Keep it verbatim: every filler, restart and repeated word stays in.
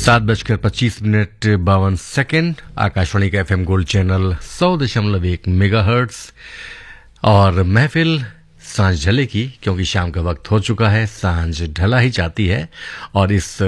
सात बजकर पच्चीस मिनट बावन सेकेंड आकाशवाणी का एफएम गोल्ड चैनल सौ दशमलव एक मेगा हर्ट्स और महफिल सांझ ढले की, क्योंकि शाम का वक्त हो चुका है, सांझ ढला ही जाती है और इस